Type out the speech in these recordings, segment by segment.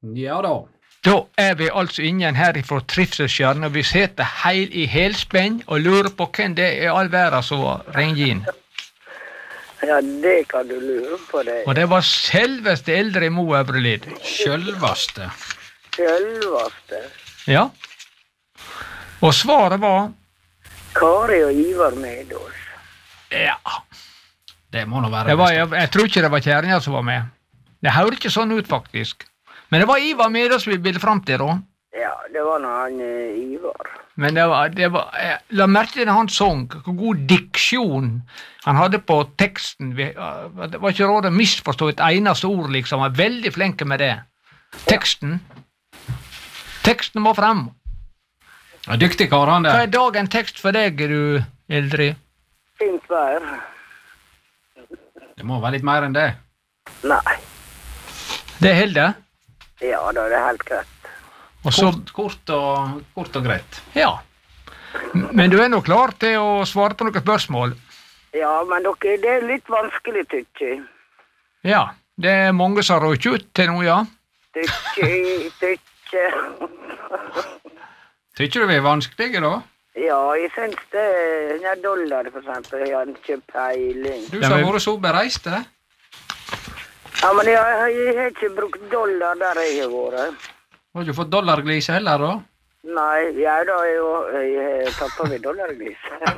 Ja da. Da vi altså ingen her fra Trivselskjøren, og vi sitter i helspenn og lurer på hvem det all verden som ringer inn. Ja, det kan du lure på det. Og det var selveste eldre Mo Øvrelid. Sjølvaste. Sjølvaste. Ja. Og svaret var? Kari og Ivar Medås. Ja. Det må nå være jeg tror ikke det var kjæringa som var med. Det hører ikke sånn ut, faktisk. Men det var Ivar Medås vi ville fram til, da. Ja, det var når han Ivar. Men la merke til han sang, hvor god diksjon han hadde på teksten. Det var ikke råd å misforstå et eneste ord, liksom. Han var veldig flink med det. Teksten må frem. Ja, dyktig kar, han der. Hva dagens tekst for deg, du Eldrid? Fint vær. Det må være litt mer enn det. Nei. Det holder? Ja, da det helt greit. Og så, Kort og greit. ja. Men du nok klar til å svare på noen spørsmål? Ja, men det litt vanskelig, tykker jeg. Ja, det mange som har røykt ut til nå, ja. Tykker. Tykker du vi vanskelige, da? Ja, jeg synes det dollar, for eksempel, jeg har ikke peiling. Du som har vært så bereiste. Ja, men jeg har ikke brukt dollar der jeg har vært. Har du fått dollarglise heller, da? Nei, ja da, jeg har tatt på meg dollarglise.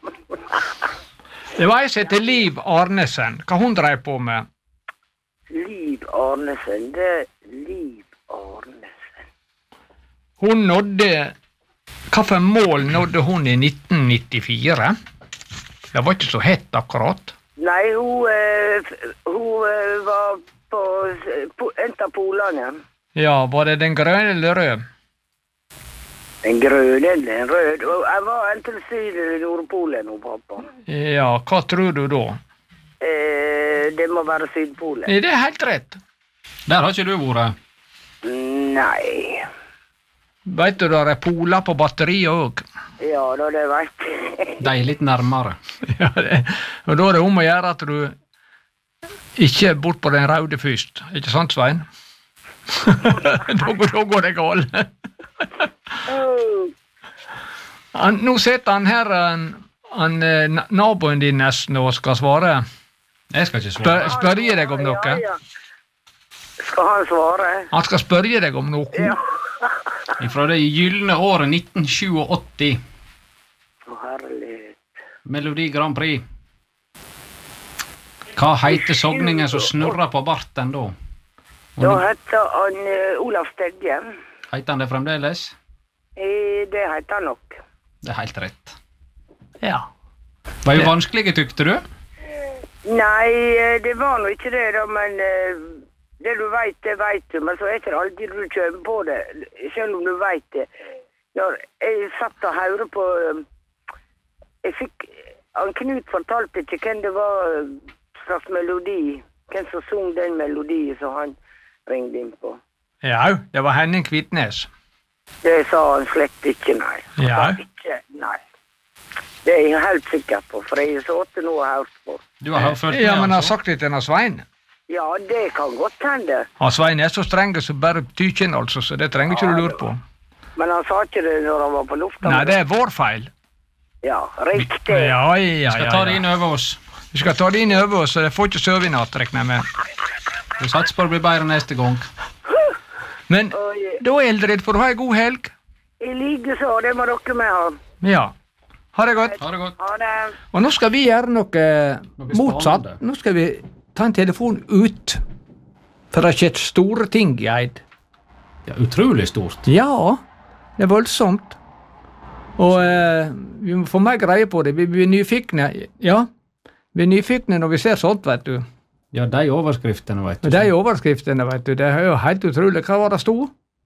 Det var jeg som heter Liv Arnesen. Hva hun drev på med? Liv Arnesen, det er Liv Arnesen. Hun nådde... Hva for mål nådde hun i 1994? Det var ikke så hett akkurat. Nei, hun var på en av polene. Ja, var det den grønne eller rød? Den grønne eller den rød. Jeg var enten siden Nordpolen og pappa. Ja, hva tror du da? Det må være Sydpolen. Det er helt rett. Der har ikke du vært. Nei. Vet du, der er poler på batteriet også. Ja, da det vet jeg. De er litt nærmere. Ja, og da er det om å gjøre at du ikke er bort på den røde først. Ikke sant, Svein? Da går det galt. Nå sitter han her, naboen din nesten, og skal svare. Jeg skal ikke svare. Spørre deg om noe. Ja. Skal han svare? Han skal spørre deg om noe. Ja. Fra det gyllene året 1987. Herlighet. Melodi Grand Prix. Hva heter sogningen som snurrer på barten da? Da heter han Olav Stegge. Heter han det fremdeles? Det heter han nok. Det er helt rett. Ja. Var jo vanskelige, tykte du? Nei, det var nå ikke det da, men det du vet, det vet du, men så er ikke alltid du kommer på det, selv om du vet det. Når jeg satt og hørte på, Knut fortalte ikke hvem det var slags melodi, hvem som sang den melodien som han ringde inn på. Ja, det var Henning Kvitnes. Det sa han slett ikke, nei. Ja. Ikke, nei. Det er jeg helt sikker på, for jeg har sittet nå og hørt på. Du har hørt med, Ja, men han har altså? sagt litt til han Svein. Ja, det kan godt hende. Han Svein er så streng som bare tykjen, altså, så det trenger ikke du lure på. Men han sa ikke det når han var på lufta. Nei, det er vår feil. Ja, riktig. Ja. Skal ta det inn over oss. Vi skal ta det inn over oss, så det får ikke sove i natt, regner jeg med. Vi satser på det blir bedre neste gang. Men da, Eldrid, får du ha en god helg. I like så, det må dere med ha. Ja. Ha det godt. Ha det godt. Ha det. Og nå skal vi gjøre noe motsatt. spennende. Nå skal vi ta en telefon ut. For det har skjedd store ting i Eid. Ja, utrolig stort. Ja, det er voldsomt. Og vi må få mer greie på det. Vi blir nyfikne. Ja, vi er nyfikne når vi ser sånt, vet du. Ja, de overskriftene, vet du. Og de overskriftene, vet du, det er jo helt utrolig. Hva var det stod?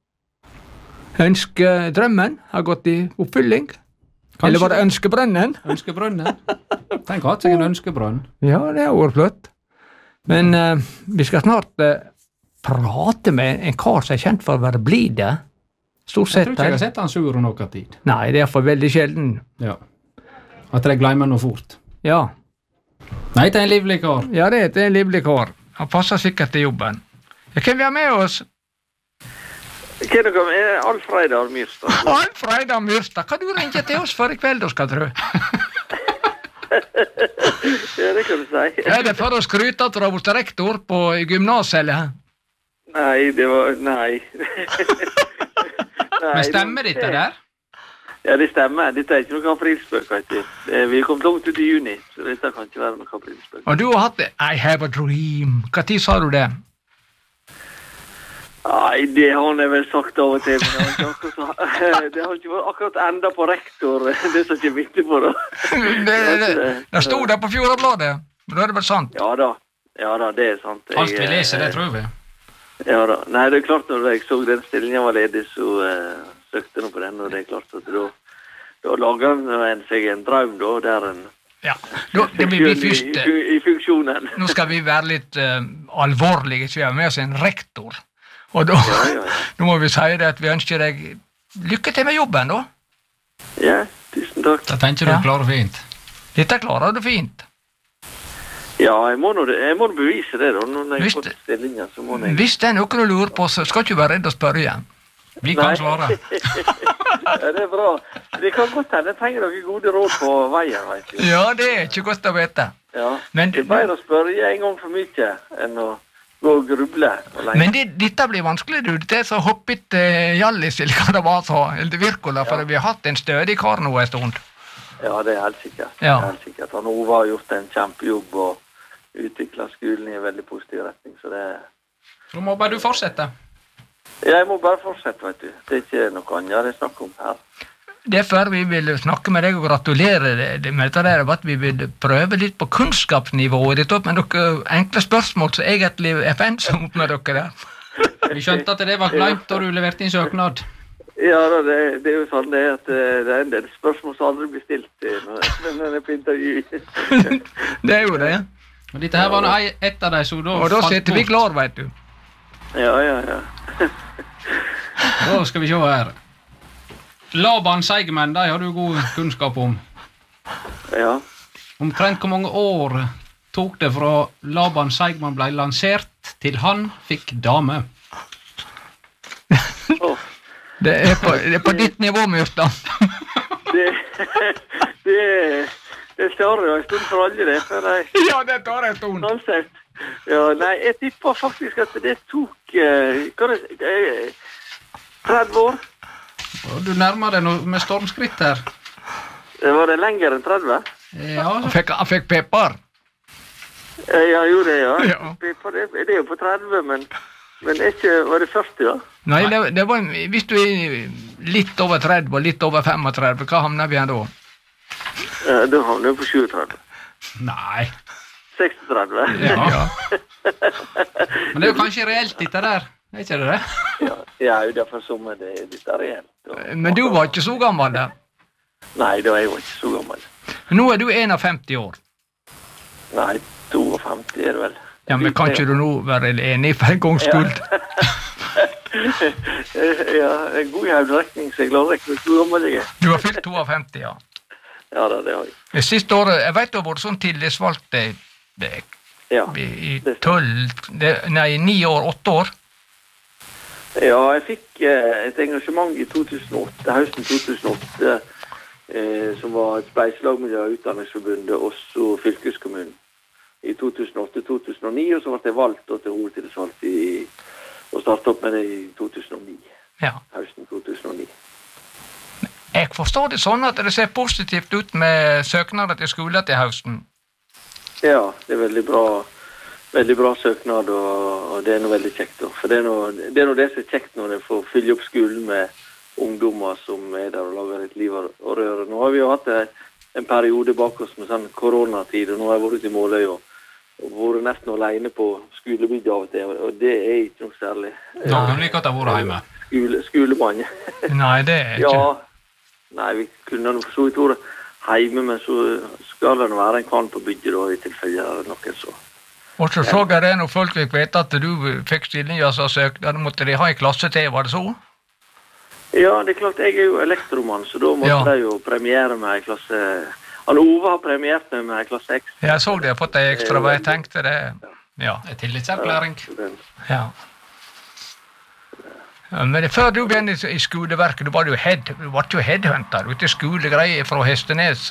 Ønskedrømmen har gått i oppfylling. Kanskje. Eller var det ønskebrønnen? Ønskebrønnen. Tenk å ha seg en ønskebrønn. Ja, det har vært flott. Men vi skal snart prate med en kar som er kjent for å være blide. Stort Jeg sett. tror ikke jeg har sett han sur noe tid. Nei, det er for veldig sjelden. Ja. At jeg glemmer noe fort. Ja. Nei, det er en livlig kar. Ja, det er en livlig kar. Han passer sikkert til jobben. Ja, hvem vi har med oss? Hva er det med Alf Reidar Myrstad? Alf Reidar Myrstad, hva du ringer til oss for I kveld, da, skal tro? Ja, det kan du si. Er det for å skryte at du har vært rektor på gymnaset, eller? Nei, det var... Nei. Men stemmer dette der? Ja, det stemmer. Dette ikke noe aprilspøk, vet du. Vi kom langt ut I juni, så dette kan ikke være noe aprilspøk. Og du har hatt det. I have a dream. Hva tid sa du det? Nei, det har jeg vel sagt av og til, men det har ikke vært akkurat enda på rektor, det som ikke viktig på det. Det stod der på Fjordabladet, men da er det vel sant? Ja da, det er sant. Alt vi leser, det tror vi. Ja da, nei, det er klart når jeg så den stillingen var ledig, så søkte jeg på den, og det er klart at da lager en seg en drøm da, der en... Ja, det blir vi først... I funksjonen. Nå skal vi være litt alvorlige, så vi har med oss en rektor. Og da må vi si det at vi ønsker deg lykke til med jobben, da. Ja, tusen takk. Da tenker du klarer fint. Dette klarer du fint. Ja, jeg må bevise det da, når jeg får stillingen, så må jeg... Hvis det er noe du lurer på, så skal ikke være redd å spørre igjen. Vi kan svare. Ja, det er bra. Det kan godt hende, jeg trenger noen gode råd på veien, vet du. Ja, det er ikke godt å vite. Ja, det er bare å spørre en gang for mye, enn å gå og gruble. Men dette blir vanskelig, du. Det er så hoppet Hjallis, eller hva det var så, eller Virkola, for vi har hatt en stødig kar nå en stund. Ja, det er helt sikkert. Ja. Helt sikkert. Han Ove har gjort en kjempejobb og utviklet skolen I en veldig positiv retning, så det... Nå må bare du fortsette. Ja, jeg må bare fortsette, vet du. Det er ikke noe annet det er snakk om her. Derfor vi vil snakke med deg og gratulere deg med dette der, at vi vil prøve litt på kunnskapsnivået ditt opp med noen enkle spørsmål som egentlig er pensum med dere der. Vi skjønte at det var glemt da du leverte inn søknad. Ja, det er jo sånn det at det er en del spørsmål som aldri blir stilt når det er på intervju. Det er jo det. Og dette her var et av de som da... Og da sitter vi klar, vet du. Ja. Da skal vi se her. Laban Seigman, de har du god kunnskap om. Ja. Omtrent hvor mange år tok det fra Laban Seigman ble lansert til han fikk dame? Det er på ditt nivå, Myrstad. Det står jo en stund for alle det. Ja, det tar en stund. Ja, nei, jeg tipper faktisk at det tok 30 år. Du nærmer deg noe med stormskritt her. Var det lenger enn 30? Ja. Han fikk pepper. Ja, jo det, ja. Ja. Pepper, det er jo på 30, men ikke, var det 40 da? Nei, det var, hvis du er litt over 30 og litt over 35, hva havner vi her da? Da havner vi på 37. Nei. 36. Ja. Men det er jo kanskje reelt dette der. Er ikke det det? Ja, derfor som det er litt reelt. Men du var ikke så gammel da? Nei, da er jeg ikke så gammel. Nå er du 51 år. Nei, 52 er det vel. Ja, men kan ikke du nå være enig for en gangs skyld? Ja, en god hovedrekning, så jeg klarer ikke hvor gammel jeg er. Du har fylt 52, ja. Ja, det har jeg. Det siste året, jeg vet du har vært sånn tillitsvalgt I 9 år, 8 år. Ja, jeg fikk et engasjement I 2008, høsten 2008, som var et spleiselag med Utdanningsforbundet, også fylkeskommunen. I 2008-2009, og så ble jeg valgt til hovedtillitsvalgt og startet opp med det I 2009. Ja. Høsten 2009. Jeg forstår det sånn at det ser positivt ut med søknader til skolen til høsten. Ja, det er veldig bra søknad, og det er noe veldig kjekt. For det er noe det som er kjekt når det får fylle opp skolen med ungdommer som er der og lager et liv og røre. Nå har vi jo hatt en periode bak oss med sånn koronatid, og nå har jeg vært ute I Måløy og vært nesten alene på skolebygget av og til, og det er ikke noe særlig. Noen liker at jeg har vært hjemme. Skolemann. Nei, det er ikke. Ja, nei, vi kunne nå for så vidt vært hjemme, men så skal det være en kvann på bygget da, I tilfelle eller noe så. Og så så jeg det når folk fikk vite at du fikk stillingen som søkte, måtte de ha en klasse til, var det så? Ja, det er klart, jeg er jo elektromann, så da måtte de jo premiere meg I klasse... Han Ove har premiert meg med klasse X. Jeg så det, jeg har fått en ekstra, hva jeg tenkte det. Ja. Det tillitserklæring. Ja. Ja, men før du begynte i skoleverket, du var jo headhunter ute i skolegreier fra Hestenes.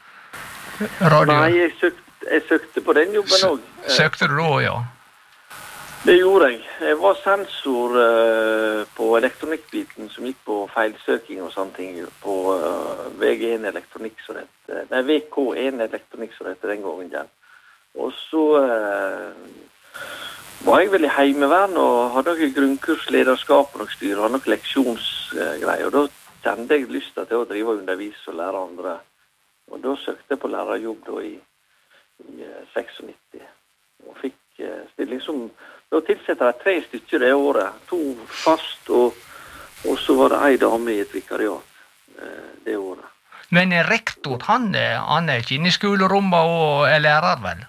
Radio. Nei, jeg søkte på den jobben også. Søkte du da, ja? Det gjorde jeg. Jeg var sensor på elektronikkbiten som gikk på feilsøking og sånne ting på VG1 elektronikk, så det heter. Nei, VK1 elektronikk, så det heter den gangen igjen. Og så var jeg vel i heimevern og hadde noen grunnkurs, lederskap og noen styr, og hadde noen leksjonsgreier. Og da kjente jeg lyst til å drive og undervise og lære andre. Og da søkte jeg på lærerjobb da i 96, og fikk stilling som, da tilsetter jeg 3 stykker det året, 2 fast, og så var det en dame i et vikariat det året. Men rektor, han er ikke inne i skolerommet og er lærer, vel?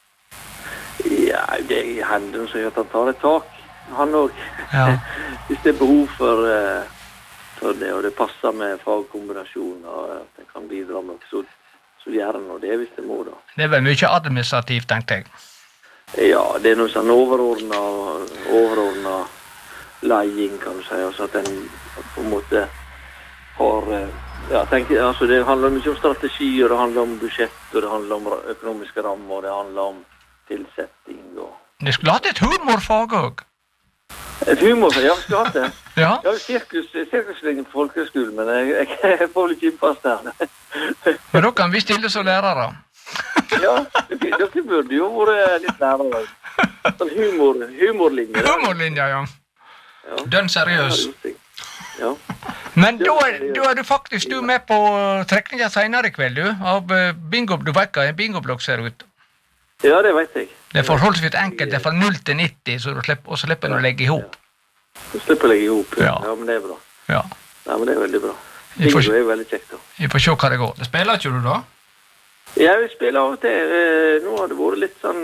Ja, det hender så at han tar et tak, han også. Ja. Hvis det er behov for det, og det passer med fagkombinasjonen, og at jeg kan bidra med, så gjør han det hvis det må da. Det er vel mye administrativt, tenkte jeg. Ja, det er noe sånn overordnet leiing, kan du si, altså at en på en måte har, ja, altså det handler mye om strategier, det handler om budsjett, og det handler om økonomiske rammer, og det handler om tilsetting, og... Det skulle hatt et humorfag også. Et humorfag, ja, skulle hatt det. Ja. Jeg har sirkuslinjen på folkehøyskolen, men jeg får vel ikke innpass der. Men da kan vi stille som lærere. Ja, dere burde jo vært litt nærmere. Sånn humorlinje. Humorlinja, ja. Dønn seriøs. Ja. Men da er du faktisk med på trekninger senere i kveld, du, av bingo, du vet hva en bingoblokk ser ut. Ja, det vet jeg. Det er forholdsvis enkelt, det er fra 0 til 90, og så slipper du å legge ihop. Du slipper å legge ihop, ja. Ja, men det er bra. Ja. Ja, men det er veldig bra. Bingo er jo veldig kjekt da. Vi får se hva det går. Det spiller ikke du da? Ja, vi spiller av og til. Nå har det vært litt sånn...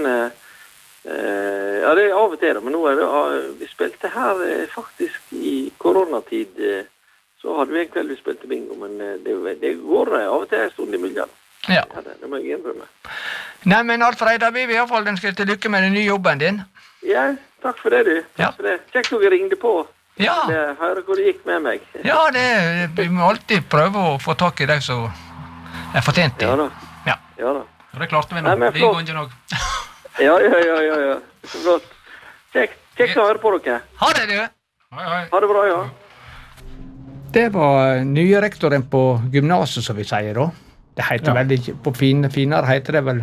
ja, det er av og til da, men nå er det... Vi spilte her faktisk i koronatid, så hadde vi en kveld vi spilte bingo, men det går av og til en stund i miljøen. Ja. Ja, det må jeg innrømme. Nei, men Alfred, da vil vi i hvert fall ønske til lykke med den nye jobben din. Ja, takk for det, du. Ja. Takk for det. Kjekt dere ringte på. Ja. Høre hvor det gikk med meg. Ja, vi må alltid prøve å få tak i deg som er fortjent til. Ja da. Ja. Ja da. Og det klarte vi nå. Nei, men Vi går ikke nok. Ja. Så flott. Kjekt å høre på dere. Ha det, du! Hei, hei. Ha det bra, ja. Det var nye rektoren på gymnaset, som vi sier da. Det heter veldig, på finere heter det vel...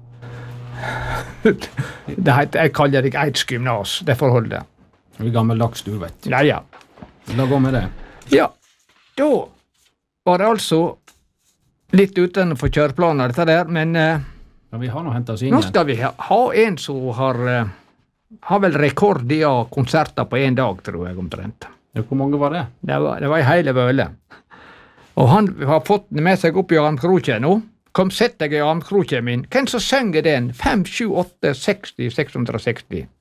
Det heter, jeg kaller det Eids gymnas, det forholdet. Vi gammeldags, du vet. Ja. La gå med det. Ja, da var det altså litt utenfor kjøreplaner dette der, men Ja, vi har nå hentet oss inn nå igjen. skal vi ha en som har vel rekord i konserter på en dag, tror jeg, omtrent. Ja, hvor mange var det? Det var en hele vøle. Og han har fått den med seg opp i armkroken nå. Kom, sett deg i armkroken min. Hvem som synger den? 5, 7, 8, 60, 660.